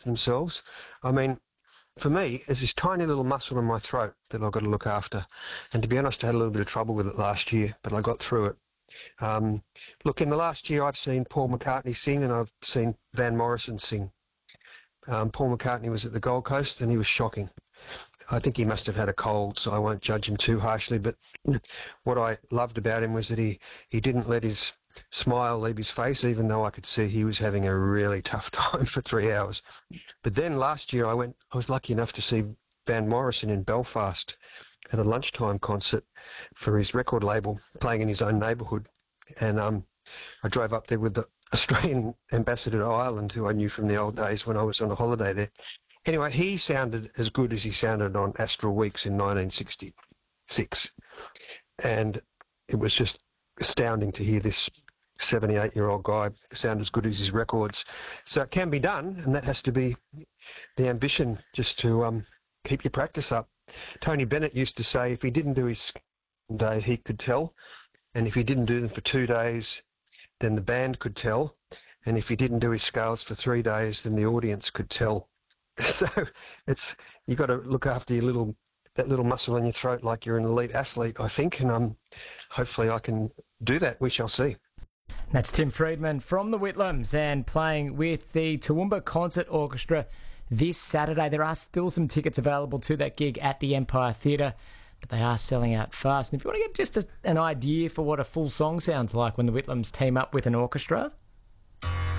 after themselves. I mean, for me, there's this tiny little muscle in my throat that I've got to look after. And to be honest, I had a little bit of trouble with it last year, but I got through it. Look, in the last year, I've seen Paul McCartney sing and I've seen Van Morrison sing. Paul McCartney was at the Gold Coast and he was shocking. I think he must have had a cold, so I won't judge him too harshly. But what I loved about him was that he didn't let his smile leave his face, even though I could see he was having a really tough time for 3 hours. But then last year I was lucky enough to see Van Morrison in Belfast at a lunchtime concert for his record label, playing in his own neighbourhood. And I drove up there with the Australian ambassador to Ireland, who I knew from the old days when I was on a holiday there. Anyway, he sounded as good as he sounded on Astral Weeks in 1966. And it was just astounding to hear this 78-year-old guy sound as good as his records. So it can be done, and that has to be the ambition, just to keep your practice up. Tony Bennett used to say if he didn't do his day, he could tell. And if he didn't do them for 2 days, then the band could tell. And if he didn't do his scales for 3 days, then the audience could tell. So you got to look after that little muscle in your throat like you're an elite athlete, I think. And hopefully I can do that. We shall see. That's Tim Freedman from the Whitlams and playing with the Toowoomba Concert Orchestra this Saturday. There are still some tickets available to that gig at the Empire Theatre, but they are selling out fast. And if you want to get just an idea for what a full song sounds like when the Whitlams team up with an orchestra,